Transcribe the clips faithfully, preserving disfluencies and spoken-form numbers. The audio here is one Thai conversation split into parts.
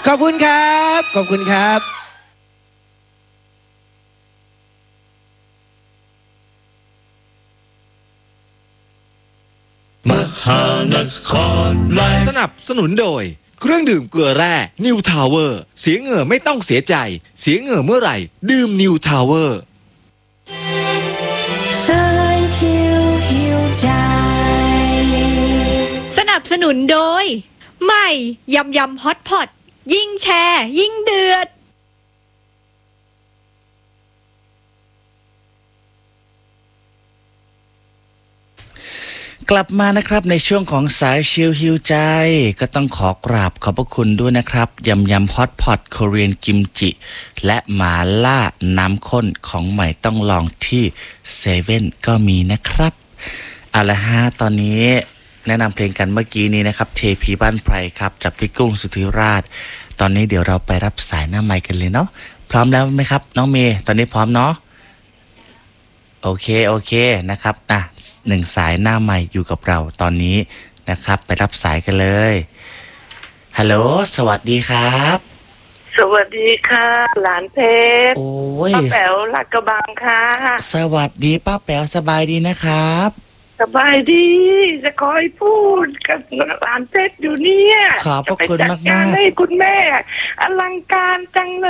ขอบคุณครับขอบคุณครับมหานครไลฟ์สนับสนุนโดยเครื่องดื่มเกลือแร่นิวทาวเวอร์เสียเหงื่อไม่ต้องเสียใจเสียเหงื่อเมื่อไหร่ดื่มนิวทาวเวอร์สนับสนุนโดยใหม่ยำยำฮอตพอตยิ่งแชร์ยิ่งเดือดกลับมานะครับในช่วงของสายชิลฮิวใจก็ต้องขอกราบขอบพระคุณด้วยนะครับยำยำฮอตพอตโคเรียนกิมจิและหมาล่าน้ำข้นของใหม่ต้องลองที่เซเว่นก็มีนะครับเอาละฮะตอนนี้แนะนำเพลงกันเมื่อกี้นี้นะครับเทพีบ้านไพรครับจากพี่กุ้งสุธิราชตอนนี้เดี๋ยวเราไปรับสายหน้าไมค์กันเลยเนาะพร้อมแล้วไหมครับน้องเมย์ตอนนี้พร้อมเนาะโอเคโอเคนะครับอ่ะหนึ่งสายหน้าใหม่อยู่กับเราตอนนี้นะครับไปรับสายกันเลยฮัลโหลสวัสดีครับสวัสดีค่ะหลานเพชรโอ้ยป้าแป๋วลาดกระบังค่ะสวัสดีป้าแป๋วสบายดีนะครับสบายดีจะคอยพูดกับหลานเพชรอยู่เนี่ยขอบพระคุณมากมากให้คุณแม่อลังการจังเลย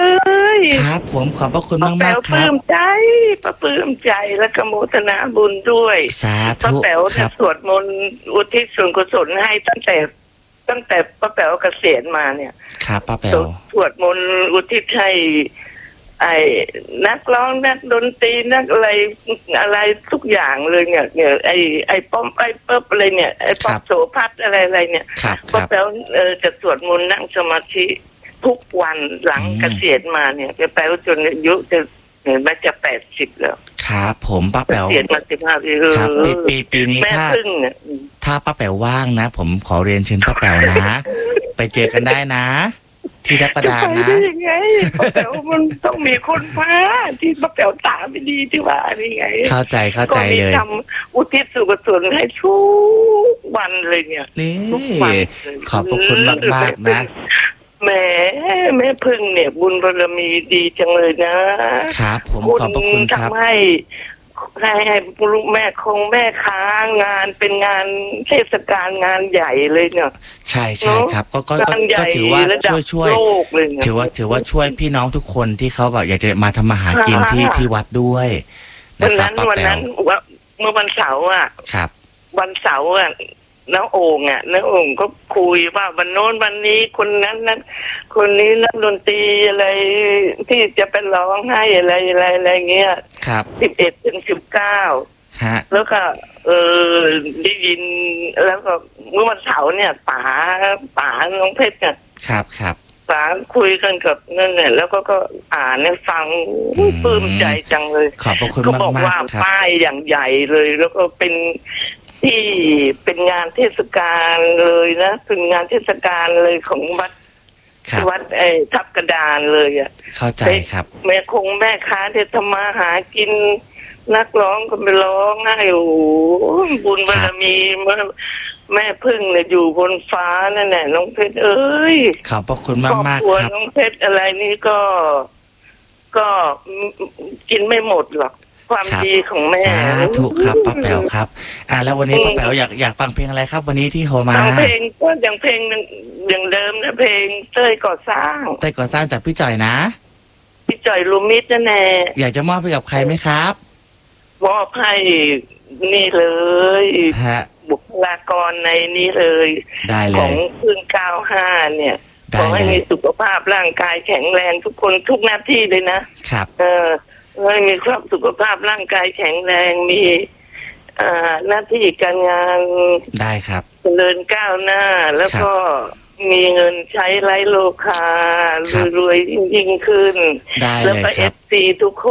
ครับผมขอบพระคุณมากมากครับป้าแป๋วปลื้มใจป้าปลื้มใจและกโมทนาบุญด้วยสาธุป้าแป๋วจะสวดมนต์อุทิศส่วนกุศลให้ตั้งแต่ตั้งแต่ป้าแป๋วเกษียณมาเนี่ยครับป้าแป๋วสวดมนต์อุทิศให้ไอ้นักร้องนักดนตรีนักอะไรอะไรทุกอย่างเลยเนี่ยเนี่ยไอ้ไอ้ป้อมไอ้เปิ๊บอะไรเนี่ยไอ้ป้อมโสภัทรอะไรอะไรเนี่ยก็แปลว่าเออจะสวดมนต์นั่งสมาธิทุกวันหลังเกษียณมาเนี่ยจะแปลว่าจนอายุจะเห็นไหมจะแปดสิบแล้วครับผมป้าแป๋วเกษียณมาสิบห้าปีครับปีปีนี้ถ้าถ้าป้าแป๋วว่างนะผมขอเรียนเชิญป้าแป๋วนะไปเจอกันได้นะที่ทับประดานะยังไงป้าแป๋วมันต้องมีคนพาที่ป้าแป๋วตาไม่ดีที่ว่านี่ไงเข้าใจเข้าใจเลยทำอุทิศส่วนกุศลให้ทุกวันเลยเนี่ยนี่ขอบคุณมากมากนะแม่แม่พึ่งเนี่ยบุญบารมีดีจังเลยนะครับผมขอบพระคุณครับทำให้ให้ให้ลูกแม่คงแม่ค้างานเป็นงานเทศกาลงานใหญ่เลยเนี่ยใช่ใช่ครับก็ก็ก็ถือว่าช่วยช่วยถือว่าถือว่าช่วยพี่น้องทุกคนที่เขาแบบอยากจะมาทำมาหากินที่ที่วัดด้วยนะครับป้าแป๋ววันนั้นเมื่อวันเสาร์อ่ะครับวันเสาร์อ่ะน้าโอ่งอ่ะน้าโอ่งก็คุยว่าวันโน้นวันนี้คนนั้นนั้นคนนี้นักดนตรีอะไรที่จะเป็นร้องให้อะไรอะไรอะไรเงี้ยครับสิบเอ็ดถึงสิบเก้าแล้วก็เออได้ยินแล้วก็เมื่อวันเสาร์เนี่ยป๋าป๋าน้องเพชรเนี่ยครับครับป๋าคุยกันกับนั่นแหละแล้วก็ก็อ่านให้ฟังปลื้มใจจังเลยขอบพระคุณมากๆครับก็บอกว่าป้ายอย่างใหญ่เลยแล้วก็เป็นที่เป็นงานเทศกาลเลยนะเป็นงานเทศกาลเลยของวัดวัดไอ้ทับกระดานเลยอ่ะเข้าใจครับแม่คงแม่ค้าที่ทำมาหากินนักร้องก็ไปร้องให้โอ้บุญบารมีแม่พึ่งเนี่ยอยู่บนฟ้านั่นแหละน้องเพชรเอ้ยขอบพระคุณมากมากครับน้องเพชรอะไรนี่ก็ก็กินไม่หมดหรอกความดีของแม่สาธุครับป้าแป๋วครับอ่าแล้ววันนี้ป้าแป๋วอยากอยากฟังเพลงอะไรครับวันนี้ที่โทรมาฟังเพลงก็อย่างเพลงอย่างเดิมนะเพลงเต้ยก่อสร้างเต้ยก่อสร้างจากพี่จ่อยนะพี่จ่อยลูมิตรนั่นแหละอยากจะมอบไปกับใครไหมครับมอบให้นี่เลยบุคลากรในนี้เลยของพึ่งเก้าห้าเนี่ยขอให้มีสุขภาพร่างกายแข็งแรงทุกคนทุกหน้าที่เลยนะครับเออให้มีความสุขภาพร่างกายแข็งแรงมีหน้าที่การงานได้ครับเจริญก้าวหน้าแล้วก็มีเงินใช้ไร้โลคารวยๆยิ่งขึ้นแล้วก็เอฟซีทุกคน